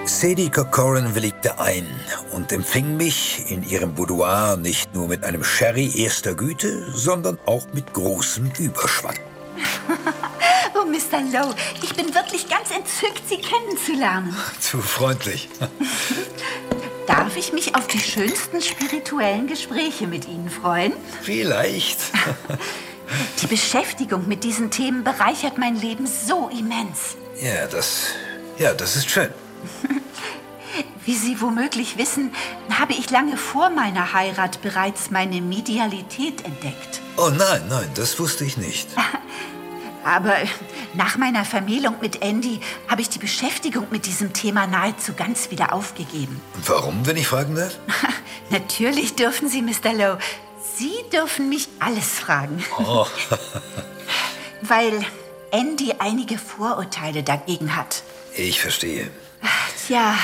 Sadie Corcoran willigte ein und empfing mich in ihrem Boudoir nicht nur mit einem Sherry erster Güte, sondern auch mit großem Überschwang. Oh, Mr. Lowe, ich bin wirklich ganz entzückt, Sie kennenzulernen. Zu freundlich. Darf ich mich auf die schönsten spirituellen Gespräche mit Ihnen freuen? Vielleicht. Die Beschäftigung mit diesen Themen bereichert mein Leben so immens. Ja, das ist schön. Wie Sie womöglich wissen, habe ich lange vor meiner Heirat bereits meine Medialität entdeckt. Oh nein, das wusste ich nicht. Aber nach meiner Vermählung mit Andy habe ich die Beschäftigung mit diesem Thema nahezu ganz wieder aufgegeben. Warum, wenn ich fragen darf? Natürlich dürfen Sie, Mr. Lowe. Sie dürfen mich alles fragen. Oh. Weil Andy einige Vorurteile dagegen hat. Ich verstehe. Tja,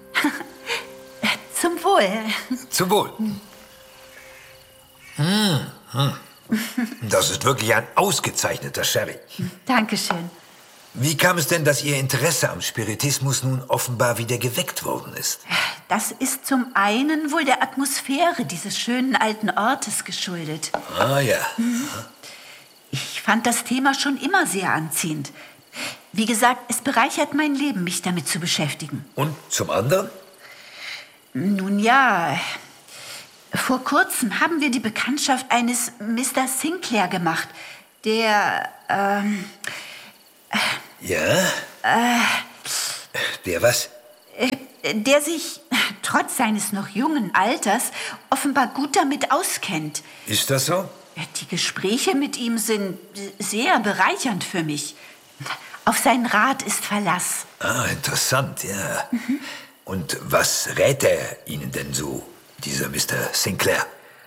zum Wohl. Zum Wohl. Das ist wirklich ein ausgezeichneter Sherry. Dankeschön. Wie kam es denn, dass Ihr Interesse am Spiritismus nun offenbar wieder geweckt worden ist? Das ist zum einen wohl der Atmosphäre dieses schönen alten Ortes geschuldet. Ah ja. Ich fand das Thema schon immer sehr anziehend. Wie gesagt, es bereichert mein Leben, mich damit zu beschäftigen. Und zum anderen? Nun ja, vor kurzem haben wir die Bekanntschaft eines Mr. Sinclair gemacht, der, Ja? Der was? Der sich trotz seines noch jungen Alters offenbar gut damit auskennt. Ist das so? Die Gespräche mit ihm sind sehr bereichernd für mich. Auf seinen Rat ist Verlass. Ah, interessant, ja. Und was rät er Ihnen denn so, dieser Mr. Sinclair?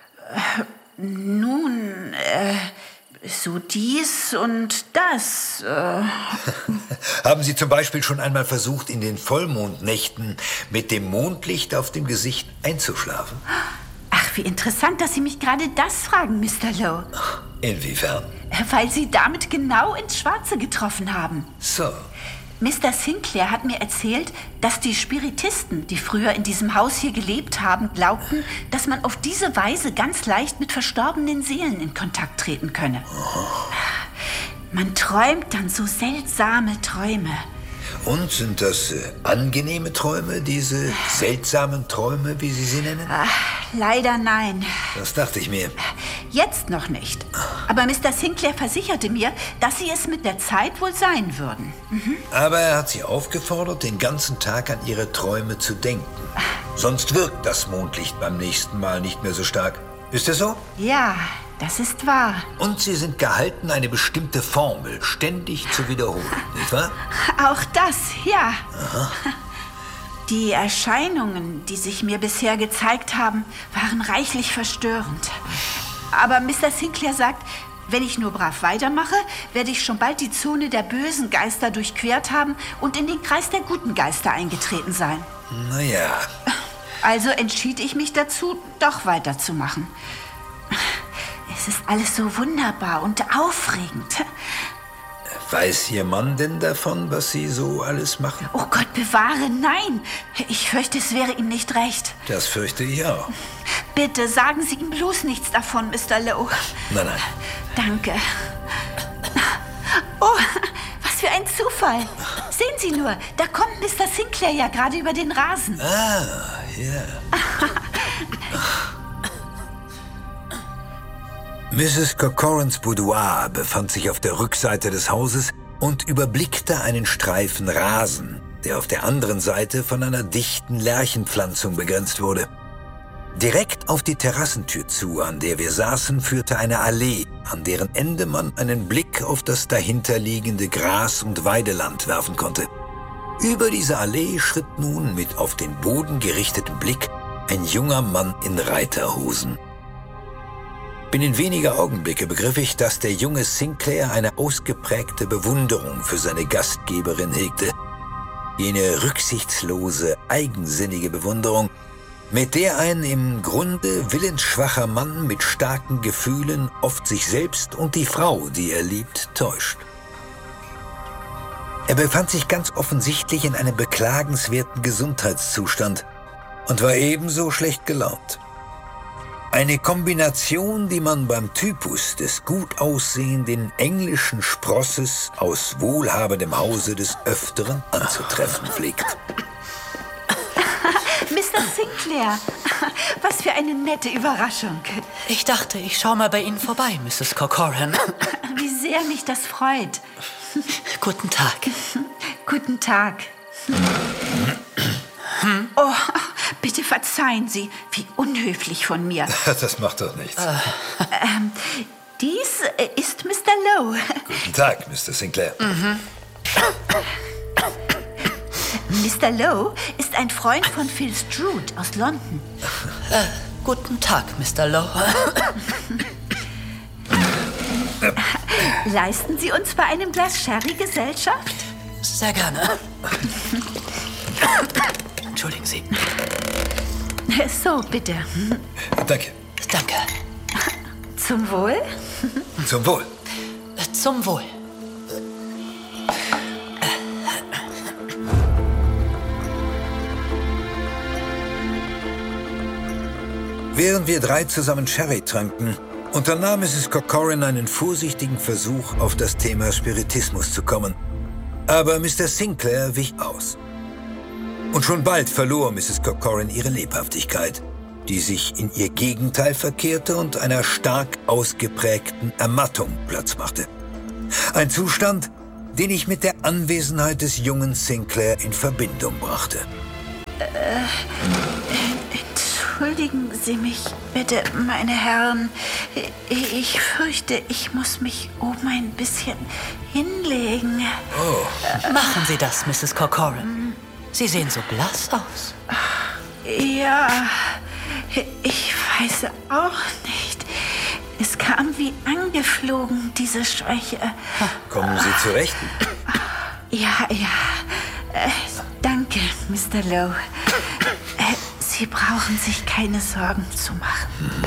Nun, so dies und das. Haben Sie zum Beispiel schon einmal versucht, in den Vollmondnächten mit dem Mondlicht auf dem Gesicht einzuschlafen? Ach, wie interessant, dass Sie mich gerade das fragen, Mr. Lowe. Inwiefern? Weil Sie damit genau ins Schwarze getroffen haben. So. Mr. Sinclair hat mir erzählt, dass die Spiritisten, die früher in diesem Haus hier gelebt haben, glaubten, dass man auf diese Weise ganz leicht mit verstorbenen Seelen in Kontakt treten könne. Man träumt dann so seltsame Träume. Und sind das angenehme Träume, diese seltsamen Träume, wie Sie sie nennen? Leider nein. Das dachte ich mir. Jetzt noch nicht. Aber Mr. Sinclair versicherte mir, dass sie es mit der Zeit wohl sein würden. Aber er hat Sie aufgefordert, den ganzen Tag an Ihre Träume zu denken. Sonst wirkt das Mondlicht beim nächsten Mal nicht mehr so stark. Ist das so? Ja, das ist wahr. Und Sie sind gehalten, eine bestimmte Formel ständig zu wiederholen, nicht wahr? Auch das, ja. Aha. Die Erscheinungen, die sich mir bisher gezeigt haben, waren reichlich verstörend. Aber Mr. Sinclair sagt, wenn ich nur brav weitermache, werde ich schon bald die Zone der bösen Geister durchquert haben und in den Kreis der guten Geister eingetreten sein. Naja. Also entschied ich mich dazu, doch weiterzumachen. Es ist alles so wunderbar und aufregend. Weiß Ihr Mann denn davon, was Sie so alles machen? Oh Gott, bewahre, nein. Ich fürchte, es wäre ihm nicht recht. Das fürchte ich auch. Bitte sagen Sie ihm bloß nichts davon, Mr. Lowe. Nein. Danke. Oh, was für ein Zufall. Sehen Sie nur, da kommt Mr. Sinclair ja gerade über den Rasen. Ah, ja. Mrs. Corcorans Boudoir befand sich auf der Rückseite des Hauses und überblickte einen Streifen Rasen, der auf der anderen Seite von einer dichten Lärchenpflanzung begrenzt wurde. Direkt auf die Terrassentür zu, an der wir saßen, führte eine Allee, an deren Ende man einen Blick auf das dahinterliegende Gras- und Weideland werfen konnte. Über diese Allee schritt nun mit auf den Boden gerichtetem Blick ein junger Mann in Reiterhosen. Binnen weniger Augenblicke begriff ich, dass der junge Sinclair eine ausgeprägte Bewunderung für seine Gastgeberin hegte. Jene rücksichtslose, eigensinnige Bewunderung, mit der ein im Grunde willensschwacher Mann mit starken Gefühlen oft sich selbst und die Frau, die er liebt, täuscht. Er befand sich ganz offensichtlich in einem beklagenswerten Gesundheitszustand und war ebenso schlecht gelaunt. Eine Kombination, die man beim Typus des gut aussehenden englischen Sprosses aus wohlhabendem Hause des Öfteren anzutreffen pflegt. Mr. Sinclair, was für eine nette Überraschung. Ich dachte, ich schaue mal bei Ihnen vorbei, Mrs. Corcoran. Wie sehr mich das freut. Guten Tag. Guten Tag. Oh, bitte verzeihen Sie, wie unhöflich von mir. Das macht doch nichts. Dies ist Mr. Lowe. Guten Tag, Mr. Sinclair. Mr. Lowe ist ein Freund von Phil Stroud aus London. Guten Tag, Mr. Lowe. Leisten Sie uns bei einem Glas Sherry Gesellschaft? Sehr gerne. Entschuldigen Sie. So, bitte. Danke. Danke. Zum Wohl? Zum Wohl. Zum Wohl. Während wir 3 zusammen Sherry tranken, unternahm Mrs. Corcoran einen vorsichtigen Versuch, auf das Thema Spiritismus zu kommen. Aber Mr. Sinclair wich aus. Und schon bald verlor Mrs. Corcoran ihre Lebhaftigkeit, die sich in ihr Gegenteil verkehrte und einer stark ausgeprägten Ermattung Platz machte. Ein Zustand, den ich mit der Anwesenheit des jungen Sinclair in Verbindung brachte. Entschuldigen Sie mich bitte, meine Herren. Ich fürchte, ich muss mich oben ein bisschen hinlegen. Oh. Machen Sie das, Mrs. Corcoran. Sie sehen so blass aus. Ja, ich weiß auch nicht. Es kam wie angeflogen, diese Schwäche. Kommen Sie zurecht? Ja. Danke, Mr. Lowe. Sie brauchen sich keine Sorgen zu machen.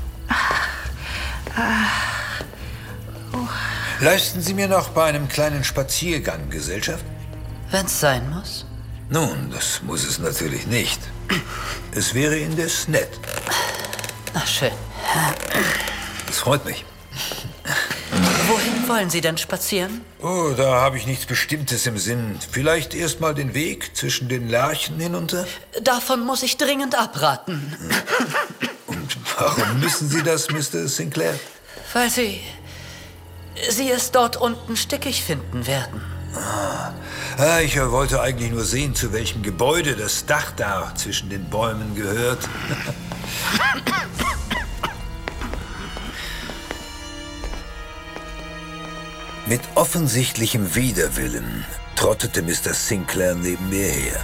Leisten Sie mir noch bei einem kleinen Spaziergang Gesellschaft? Wenn's sein muss. Nun, das muss es natürlich nicht. Es wäre indes nett. Na schön. Das freut mich. Wohin wollen Sie denn spazieren? Oh, da habe ich nichts Bestimmtes im Sinn. Vielleicht erst mal den Weg zwischen den Lärchen hinunter? Davon muss ich dringend abraten. Und warum müssen Sie das, Mr. Sinclair? Weil Sie es dort unten stickig finden werden. Ich wollte eigentlich nur sehen, zu welchem Gebäude das Dach da zwischen den Bäumen gehört. Mit offensichtlichem Widerwillen trottete Mr. Sinclair neben mir her.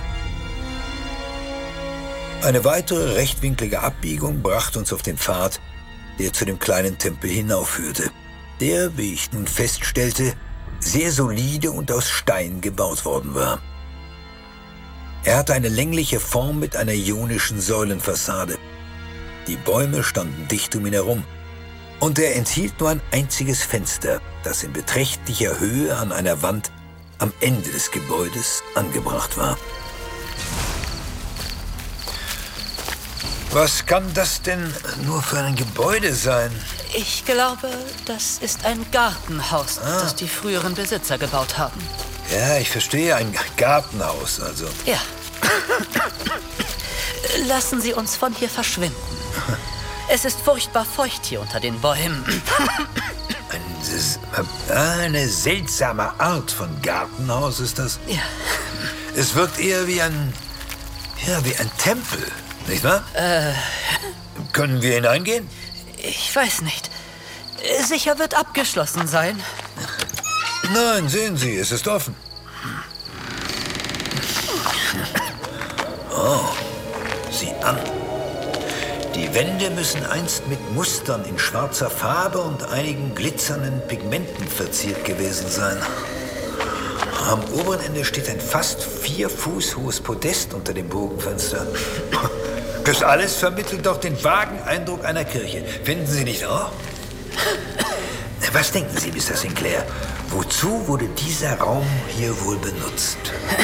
Eine weitere rechtwinklige Abbiegung brachte uns auf den Pfad, der zu dem kleinen Tempel hinaufführte, der, wie ich nun feststellte, sehr solide und aus Stein gebaut worden war. Er hatte eine längliche Form mit einer ionischen Säulenfassade. Die Bäume standen dicht um ihn herum, und er enthielt nur ein einziges Fenster, das in beträchtlicher Höhe an einer Wand am Ende des Gebäudes angebracht war. Was kann das denn nur für ein Gebäude sein? Ich glaube, das ist ein Gartenhaus, das die früheren Besitzer gebaut haben. Ja, ich verstehe, ein Gartenhaus, also. Ja. Lassen Sie uns von hier verschwinden. Es ist furchtbar feucht hier unter den Bäumen. Eine seltsame Art von Gartenhaus ist das. Ja. Es wirkt eher wie ein Tempel, nicht wahr? Können wir hineingehen? Ich weiß nicht. Sicher wird abgeschlossen sein. Nein, sehen Sie, es ist offen. Oh, sieh an. Die Wände müssen einst mit Mustern in schwarzer Farbe und einigen glitzernden Pigmenten verziert gewesen sein. Am oberen Ende steht ein fast 4 Fuß hohes Podest unter dem Bogenfenster. Das alles vermittelt doch den vagen Eindruck einer Kirche. Finden Sie nicht auch? Was denken Sie, Mr. Sinclair? Wozu wurde dieser Raum hier wohl benutzt?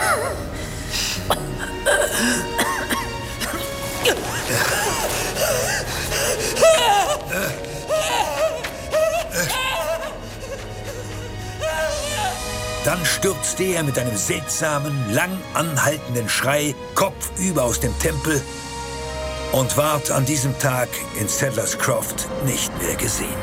Dann stürzte er mit einem seltsamen, lang anhaltenden Schrei kopfüber aus dem Tempel und ward an diesem Tag in Sadler's Croft nicht mehr gesehen.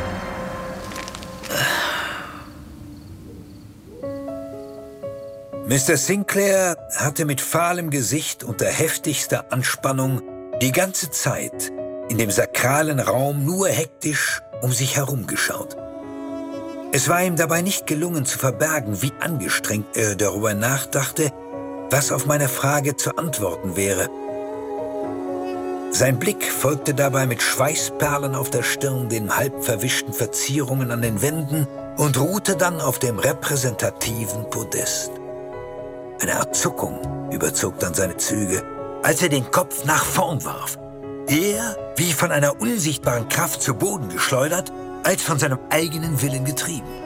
Mr. Sinclair hatte mit fahlem Gesicht unter heftigster Anspannung die ganze Zeit in dem sakralen Raum nur hektisch um sich herum geschaut. Es war ihm dabei nicht gelungen zu verbergen, wie angestrengt er darüber nachdachte, was auf meine Frage zu antworten wäre. Sein Blick folgte dabei mit Schweißperlen auf der Stirn den halb verwischten Verzierungen an den Wänden und ruhte dann auf dem repräsentativen Podest. Eine Art Zuckung überzog dann seine Züge, als er den Kopf nach vorn warf. Er, wie von einer unsichtbaren Kraft zu Boden geschleudert, als von seinem eigenen Willen getrieben.